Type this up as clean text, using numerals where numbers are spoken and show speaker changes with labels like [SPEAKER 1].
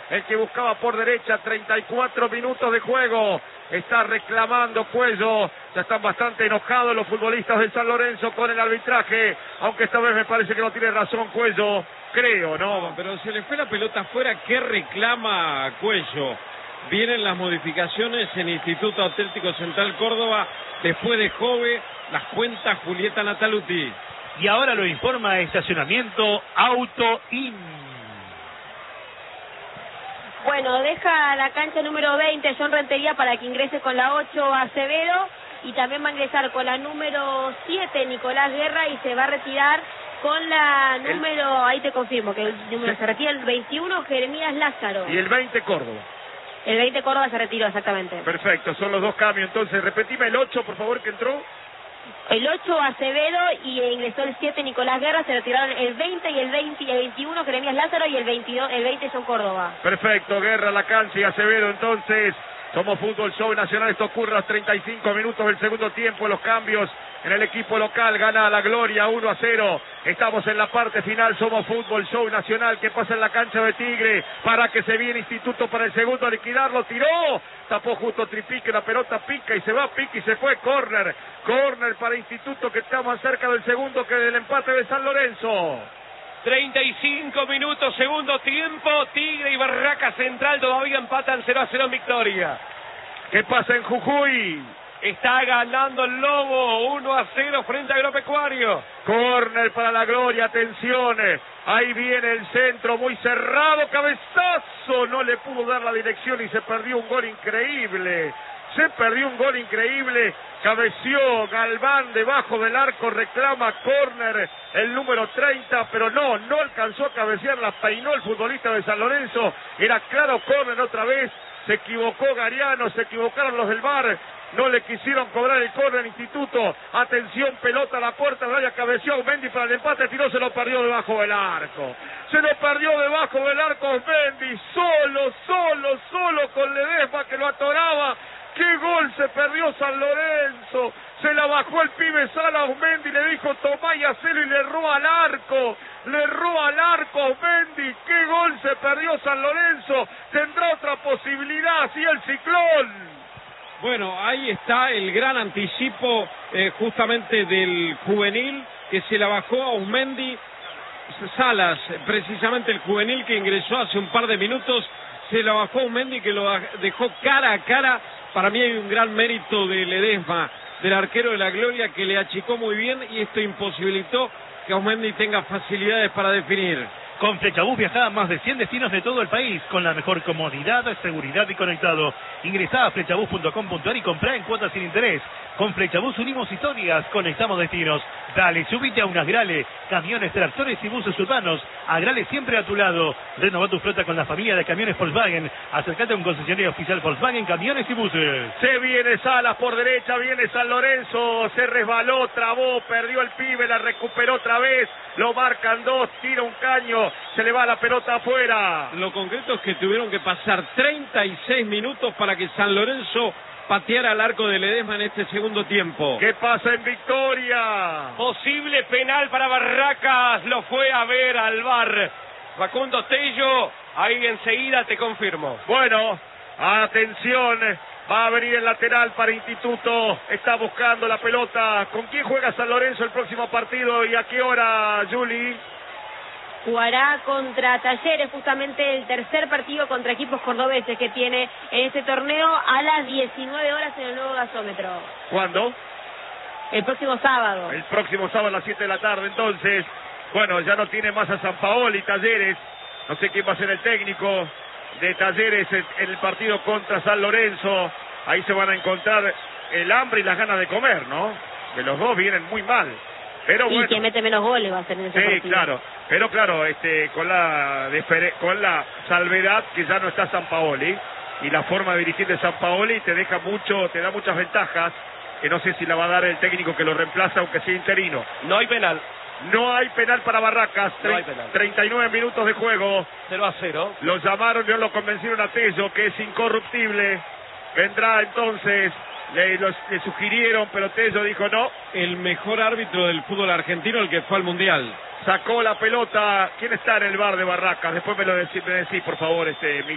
[SPEAKER 1] el que buscaba por derecha, 34 minutos de juego. Está reclamando Cuello, ya están bastante enojados los futbolistas de San Lorenzo con el arbitraje, aunque esta vez me parece que no tiene razón Cuello, creo, ¿no?
[SPEAKER 2] Pero se le fue la pelota afuera, ¿qué reclama Cuello? Vienen las modificaciones en Instituto Atlético Central Córdoba, después de Jove, las cuenta Julieta Nataluti.
[SPEAKER 3] Y ahora lo informa Estacionamiento Auto In.
[SPEAKER 4] Bueno, deja la cancha número 20 John Rentería para que ingrese con la 8 Acevedo, y también va a ingresar con la número 7 Nicolás Guerra, y se va a retirar con la número, ahí te confirmo que el número se retira, el 21 Jeremías Lázaro.
[SPEAKER 1] Y el 20 Córdoba.
[SPEAKER 4] El 20 Córdoba se retiró, exactamente.
[SPEAKER 1] Perfecto, son los dos cambios. Entonces, repetime el 8, por favor, que entró.
[SPEAKER 4] El 8 Acevedo y ingresó el 7 Nicolás Guerra, se retiraron el 20 y el 21 Jeremías Lázaro, y el 20 John Córdoba.
[SPEAKER 1] Perfecto, Guerra, la cancha y Acevedo. Entonces, Somos Fútbol Show Nacional. Esto ocurre a los 35 minutos del segundo tiempo. Los cambios en el equipo local. Gana la Gloria 1-0. Estamos en la parte final. Somos Fútbol Show Nacional. Que pasa en la cancha de Tigre. Para que se viene Instituto para el segundo a liquidarlo. Tiró. Tapó justo Tripique. La pelota pica y se va. Pica y se fue. Córner. Córner para Instituto, que está más cerca del segundo que del empate de San Lorenzo.
[SPEAKER 5] 35 minutos, segundo tiempo. Tigre y Barraca Central todavía empatan 0-0 en victoria.
[SPEAKER 1] ¿Qué pasa en Jujuy?
[SPEAKER 5] Está ganando el Lobo 1-0 frente a Agropecuario.
[SPEAKER 1] Córner para la Gloria, atención. Ahí viene el centro muy cerrado, cabezazo. No le pudo dar la dirección y se perdió un gol increíble. Se perdió un gol increíble. Cabeció Galván debajo del arco, reclama córner el número 30, pero no alcanzó a cabecear, la peinó el futbolista de San Lorenzo. Era claro córner otra vez. Se equivocó Gariano, se equivocaron los del VAR. No le quisieron cobrar el córner Instituto. Atención, pelota a la puerta, Raya cabeció Aumendi para el empate, tiró, se lo perdió debajo del arco. Se lo perdió debajo del arco Aumendi, solo con Ledesma que lo atoraba. ¡Qué gol se perdió San Lorenzo! Se la bajó el pibe Sala Aumendi, le dijo tomá y hacelo, y le erró al arco. Le erró al arco Aumendi. ¡Qué gol se perdió San Lorenzo! Tendrá otra posibilidad, así el Ciclón.
[SPEAKER 2] Bueno, ahí está el gran anticipo justamente del juvenil, que se la bajó a Aumendi. Salas, precisamente el juvenil que ingresó hace un par de minutos, se la bajó a Aumendi, que lo dejó cara a cara. Para mí hay un gran mérito de Ledesma, del arquero de la Gloria, que le achicó muy bien, y esto imposibilitó que Aumendi tenga facilidades para definir.
[SPEAKER 3] Con Flechabús viajá a más de 100 destinos de todo el país, con la mejor comodidad, seguridad y conectado. Ingresá a flechabús.com.ar y comprá en cuotas sin interés. Con Flechabús unimos historias, conectamos destinos. Dale, subite a un Agrale, camiones, tractores y buses urbanos. Agrale siempre a tu lado. Renová tu flota con la familia de camiones Volkswagen. Acércate a un concesionario oficial Volkswagen, camiones y buses.
[SPEAKER 1] Se viene Salas por derecha, viene San Lorenzo, se resbaló, trabó, perdió el pibe, la recuperó otra vez. Lo marcan dos, tira un caño, se le va la pelota afuera.
[SPEAKER 2] Lo concreto es que tuvieron que pasar 36 minutos para que San Lorenzo pateara al arco de Ledesma en este segundo tiempo.
[SPEAKER 1] ¿Qué pasa en Victoria?
[SPEAKER 5] Posible penal para Barracas, lo fue a ver al VAR Facundo Tello, ahí enseguida te confirmo.
[SPEAKER 1] Bueno, atención, va a venir el lateral para Instituto, está buscando la pelota. ¿Con quién juega San Lorenzo el próximo partido y a qué hora, Juli?
[SPEAKER 4] Jugará contra Talleres, justamente el tercer partido contra equipos cordobeses que tiene en este torneo, a las 19 horas en el nuevo gasómetro.
[SPEAKER 1] ¿Cuándo?
[SPEAKER 4] El próximo sábado.
[SPEAKER 1] El próximo sábado a las 7 de la tarde, entonces. Bueno, ya no tiene más a Sampaoli, Talleres. No sé quién va a ser el técnico de Talleres en el partido contra San Lorenzo. Ahí se van a encontrar el hambre y las ganas de comer, ¿no? Que los dos vienen muy mal. Pero bueno,
[SPEAKER 4] y que mete menos goles va a ser en ese partido.
[SPEAKER 1] Sí, claro. Pero claro, con la salvedad que ya no está Sampaoli, y la forma de dirigir de Sampaoli te da muchas ventajas, que no sé si la va a dar el técnico que lo reemplaza, aunque sea interino.
[SPEAKER 5] No hay penal.
[SPEAKER 1] No hay penal para Barracas.
[SPEAKER 5] No hay penal.
[SPEAKER 1] 39 minutos de juego.
[SPEAKER 5] 0-0.
[SPEAKER 1] Lo llamaron y no lo convencieron a Tello, que es incorruptible. Vendrá entonces, le sugirieron, pero Tello dijo no.
[SPEAKER 2] El mejor árbitro del fútbol argentino, el que fue al Mundial.
[SPEAKER 1] Sacó la pelota. ¿Quién está en el bar de Barracas? Después me decís, por favor,